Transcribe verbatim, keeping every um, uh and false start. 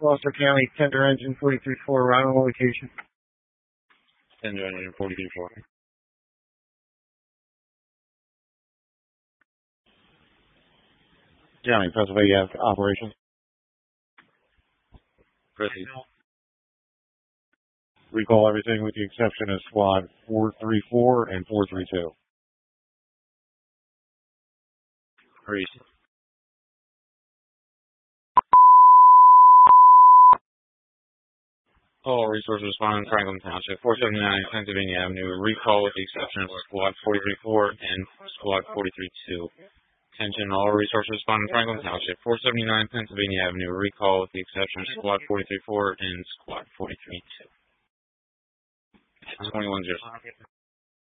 Gloucester County, tender engine forty-three four, arrival location. Tender engine forty-three four. County, Pennsylvania operations. Proceed. Recall everything with the exception of squad four three four and four three two. Hurry. All resources responding Franklin Township, four seventy-nine Pennsylvania Avenue. Recall with the exception of squad forty-three four and squad forty-three two. Attention, all resources responding Franklin Township, four seventy-nine Pennsylvania Avenue. Recall with the exception of squad forty-three four and squad forty-three two. twenty-one zero.